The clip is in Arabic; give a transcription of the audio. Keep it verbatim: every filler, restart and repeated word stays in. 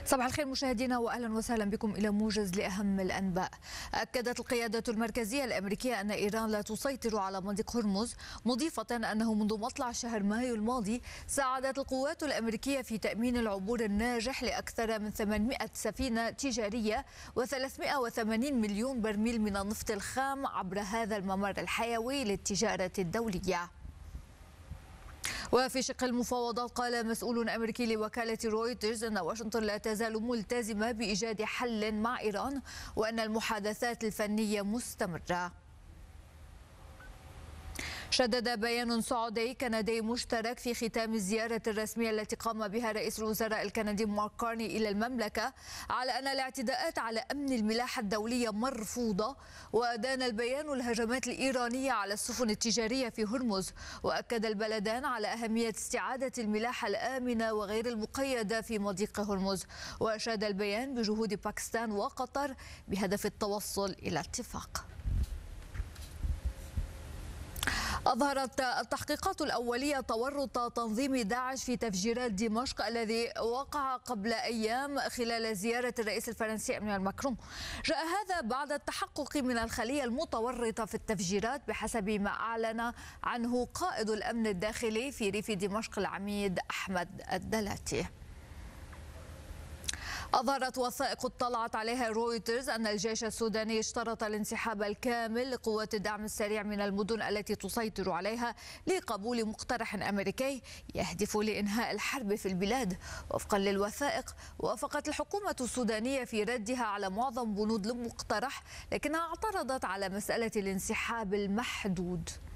صباح الخير مشاهدينا واهلا وسهلا بكم الى موجز لاهم الانباء. اكدت القياده المركزيه الامريكيه ان ايران لا تسيطر على مضيق هرمز، مضيفه انه منذ مطلع شهر مايو الماضي ساعدت القوات الامريكيه في تامين العبور الناجح لاكثر من ثمانمائة سفينه تجاريه وثلاثمائة وثمانين مليون برميل من النفط الخام عبر هذا الممر الحيوي للتجاره الدوليه. وفي شق المفاوضات قال مسؤول أمريكي لوكالة رويترز أن واشنطن لا تزال ملتزمة بإيجاد حل مع إيران وأن المحادثات الفنية مستمرة. شدد بيان سعودي كندي مشترك في ختام الزيارة الرسمية التي قام بها رئيس الوزراء الكندي مارك كارني إلى المملكة على أن الاعتداءات على أمن الملاحة الدولية مرفوضة، وأدان البيان الهجمات الإيرانية على السفن التجارية في هرمز، وأكد البلدان على أهمية استعادة الملاحة الآمنة وغير المقيدة في مضيق هرمز، وأشاد البيان بجهود باكستان وقطر بهدف التوصل إلى اتفاق. أظهرت التحقيقات الأولية تورط تنظيم داعش في تفجيرات دمشق الذي وقع قبل أيام خلال زيارة الرئيس الفرنسي إيمانويل ماكرون. جاء هذا بعد التحقق من الخلية المتورطة في التفجيرات بحسب ما أعلن عنه قائد الأمن الداخلي في ريف دمشق العميد أحمد الدلاتي. أظهرت وثائق اطلعت عليها رويترز أن الجيش السوداني اشترط الانسحاب الكامل لقوات الدعم السريع من المدن التي تسيطر عليها لقبول مقترح أمريكي يهدف لإنهاء الحرب في البلاد. وفقا للوثائق وافقت الحكومة السودانية في ردها على معظم بنود المقترح، لكنها اعترضت على مسألة الانسحاب المحدود.